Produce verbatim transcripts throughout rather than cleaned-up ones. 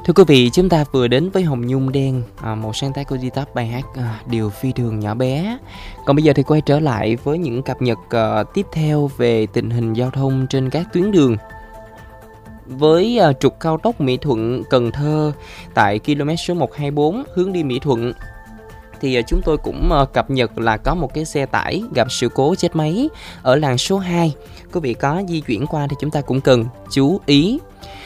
Thưa quý vị, chúng ta vừa đến với Hồng Nhung Đen, à, một sáng tác của G-Top, bài hát à, Điều Phi Thường Nhỏ Bé. Còn bây giờ thì quay trở lại với những cập nhật à, tiếp theo về tình hình giao thông trên các tuyến đường. Với à, trục cao tốc Mỹ Thuận - Cần Thơ tại km số một hai bốn hướng đi Mỹ Thuận, thì chúng tôi cũng cập nhật là có một cái xe tải gặp sự cố chết máy ở làn số hai. Quý vị có di chuyển qua thì chúng ta cũng cần chú ý.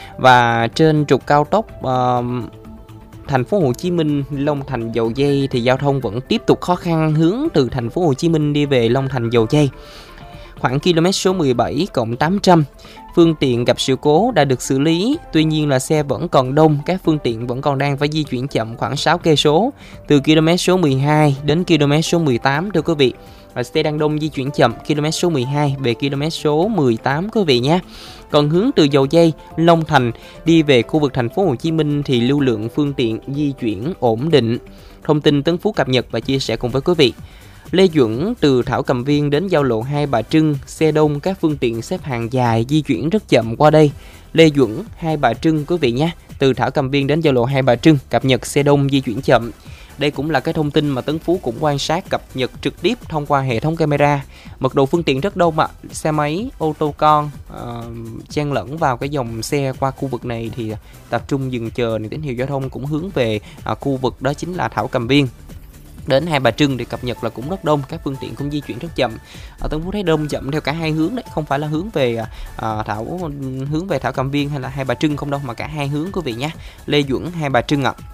Và trên trục cao tốc uh, thành phố Hồ Chí Minh - Long Thành - Dầu Giây thì giao thông vẫn tiếp tục khó khăn hướng từ thành phố Hồ Chí Minh đi về Long Thành - Dầu Giây. Khoảng km số mười bảy cộng tám trăm, phương tiện gặp sự cố đã được xử lý, tuy nhiên là xe vẫn còn đông, các phương tiện vẫn còn đang phải di chuyển chậm khoảng sáu cây số từ km số mười hai đến km số mười tám thưa quý vị. Và xe đang đông di chuyển chậm km số mười hai về km số mười tám quý vị nhé. Còn hướng từ Dầu Giây, Long Thành đi về khu vực thành phố Hồ Chí Minh thì lưu lượng phương tiện di chuyển ổn định. Thông tin Tấn Phú cập nhật và chia sẻ cùng với quý vị. Lê Duẩn từ Thảo Cầm Viên đến giao lộ Hai Bà Trưng, xe đông, các phương tiện xếp hàng dài di chuyển rất chậm qua đây. Lê Duẩn, Hai Bà Trưng quý vị nhé, từ Thảo Cầm Viên đến giao lộ Hai Bà Trưng, cập nhật xe đông di chuyển chậm. Đây cũng là cái thông tin mà Tấn Phú cũng quan sát cập nhật trực tiếp thông qua hệ thống camera. Mật độ phương tiện rất đông ạ, xe máy, ô tô con uh, chen lẫn vào cái dòng xe qua khu vực này thì tập trung dừng chờ, tín hiệu giao thông cũng hướng về uh, khu vực đó chính là Thảo Cầm Viên. Đến Hai Bà Trưng thì cập nhật là cũng rất đông, các phương tiện cũng di chuyển rất chậm. Ở Tấn Phú thấy đông chậm theo cả hai hướng đấy, không phải là hướng về à, Thảo hướng về Thảo Cầm Viên hay là Hai Bà Trưng không đâu, mà cả hai hướng quý vị nhé. Lê Duẩn, Hai Bà Trưng ạ. À.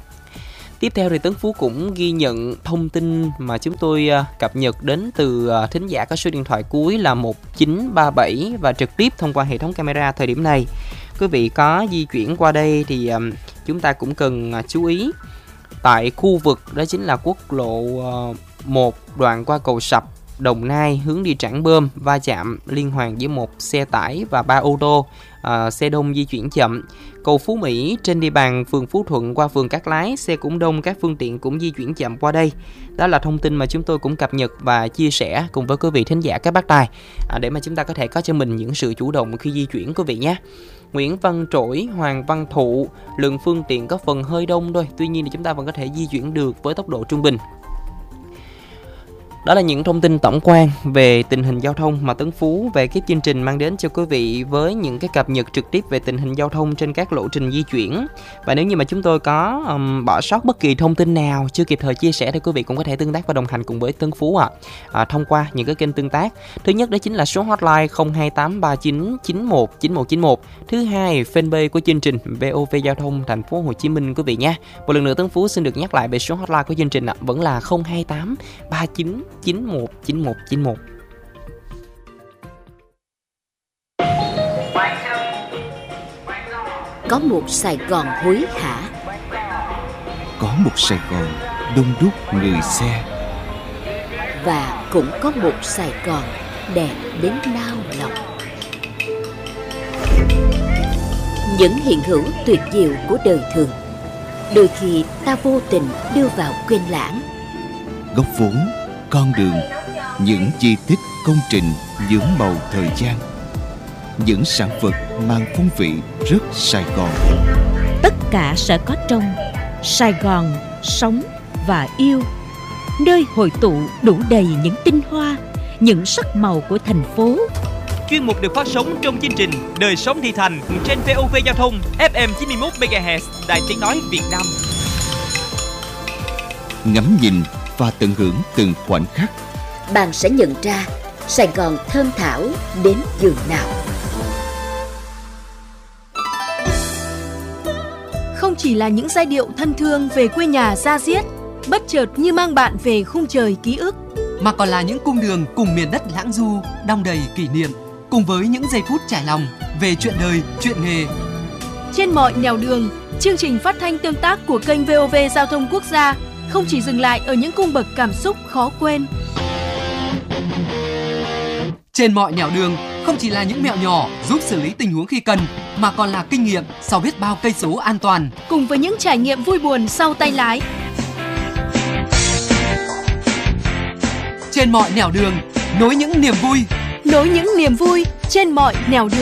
Tiếp theo thì Tấn Phú cũng ghi nhận thông tin mà chúng tôi uh, cập nhật đến từ uh, thính giả có số điện thoại cuối là một chín ba bảy và trực tiếp thông qua hệ thống camera thời điểm này. Quý vị có di chuyển qua đây thì um, chúng ta cũng cần uh, chú ý. Tại khu vực đó chính là quốc lộ uh, một đoạn qua cầu Sập, Đồng Nai hướng đi Trảng Bơm, va chạm liên hoàn giữa một xe tải và ba ô tô, uh, xe đông di chuyển chậm. Cầu Phú Mỹ trên địa bàn phường Phú Thuận qua phường Cát Lái, xe cũng đông, các phương tiện cũng di chuyển chậm qua đây. Đó là thông tin mà chúng tôi cũng cập nhật và chia sẻ cùng với quý vị thính giả các bác tài, à, để mà chúng ta có thể có cho mình những sự chủ động khi di chuyển quý vị nhé. Nguyễn Văn Trỗi, Hoàng Văn Thụ, lượng phương tiện có phần hơi đông thôi, tuy nhiên thì chúng ta vẫn có thể di chuyển được với tốc độ trung bình. Đó là những thông tin tổng quan về tình hình giao thông mà Tấn Phú về cái chương trình mang đến cho quý vị với những cái cập nhật trực tiếp về tình hình giao thông trên các lộ trình di chuyển. Và nếu như mà chúng tôi có um, bỏ sót bất kỳ thông tin nào chưa kịp thời chia sẻ thì quý vị cũng có thể tương tác và đồng hành cùng với Tấn Phú ạ. À. À, thông qua những cái kênh tương tác. Thứ nhất đó chính là số hotline không hai tám ba chín chín một chín một chín một. Thứ hai, fanpage của chương trình vê o vê Giao thông Thành phố Hồ Chí Minh quý vị nhé. Một lần nữa Tấn Phú xin được nhắc lại về số hotline của chương trình ạ, vẫn là không hai tám ba chín chín một chín một chín một. Có một Sài Gòn hối hả, có một Sài Gòn đông đúc người xe, và cũng có một Sài Gòn đẹp đến nao lòng. Những hiện hữu tuyệt diệu của đời thường, đôi khi ta vô tình đưa vào quên lãng. Góc vốn, con đường, những di tích công trình nhuốm màu thời gian, những sản vật mang phong vị rất Sài Gòn. Tất cả sẽ có trong Sài Gòn sống và yêu, nơi hội tụ đủ đầy những tinh hoa, những sắc màu của thành phố. Chuyên mục được phát sóng trong chương trình Đời Sống Thị Thành trên vê o vê Giao thông ép em chín mươi mốt mê ga héc Đài Tiếng Nói Việt Nam. Ngắm nhìn và tận hưởng từng khoảnh khắc, bạn sẽ nhận ra Sài Gòn thơm thảo đến giường nào. Không chỉ là những giai điệu thân thương về quê nhà da diết, bất chợt như mang bạn về khung trời ký ức, mà còn là những cung đường cùng miền đất lãng du, đong đầy kỷ niệm, cùng với những giây phút trải lòng về chuyện đời, chuyện nghề. Trên mọi nẻo đường, chương trình phát thanh tương tác của kênh vê o vê Giao thông Quốc gia không chỉ dừng lại ở những cung bậc cảm xúc khó quên. Trên mọi nẻo đường không chỉ là những mẹo nhỏ giúp xử lý tình huống khi cần, mà còn là kinh nghiệm sau biết bao cây số an toàn, cùng với những trải nghiệm vui buồn sau tay lái. Trên mọi nẻo đường, nối những niềm vui, nối những niềm vui trên mọi nẻo đường.